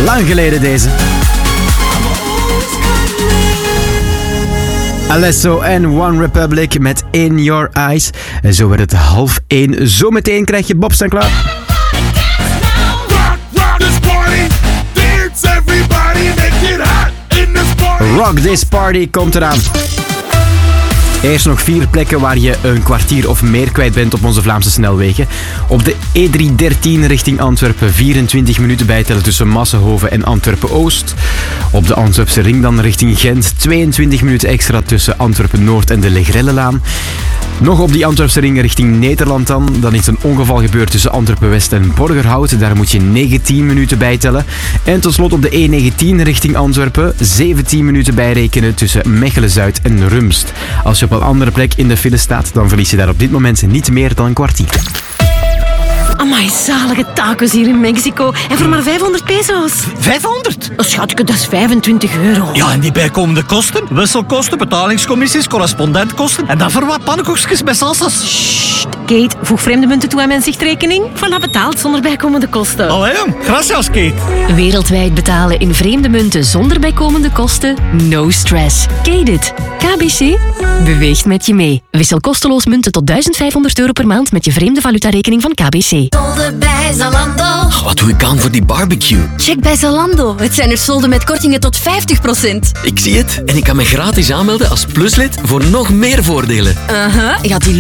Lang geleden deze. Alesso en One Republic met In Your Eyes. En zo werd het 12:30. Zometeen krijg je Bob Sinclair. Rock This Party komt eraan. Eerst nog 4 plekken waar je een kwartier of meer kwijt bent op onze Vlaamse snelwegen. Op de E313 richting Antwerpen 24 minuten bijtellen tussen Massenhoven en Antwerpen-Oost. Op de Antwerpse ring dan richting Gent 22 minuten extra tussen Antwerpen-Noord en de Legrellelaan. Nog op die Antwerpse ring richting Nederland dan is een ongeval gebeurd tussen Antwerpen-West en Borgerhout. Daar moet je 19 minuten bijtellen. En tot slot op de E19 richting Antwerpen 17 minuten bijrekenen tussen Mechelen-Zuid en Rumst. Als je op een andere plek in de file staat, dan verlies je daar op dit moment niet meer dan een kwartier. Amai, zalige tacos hier in Mexico. En voor maar 500 pesos. 500? Oh, schatje, dat is 25 euro. Ja, en die bijkomende kosten? Wisselkosten, betalingscommissies, correspondentkosten. En dan voor wat pannenkoekjes met salsas. Sst, Kate, voeg vreemde munten toe aan mijn zichtrekening. Voilà, betaald zonder bijkomende kosten. Allee, gracias, Kate. Wereldwijd betalen in vreemde munten zonder bijkomende kosten? No stress. Kate it. KBC beweegt met je mee. Wissel kosteloos munten tot €1500 per maand met je vreemde valutarekening van KBC. Solden bij Zalando. Wat doe ik aan voor die barbecue? Check bij Zalando. Het zijn er solden met kortingen tot 50%. Ik zie het en ik kan me gratis aanmelden als pluslid voor nog meer voordelen. Ja, die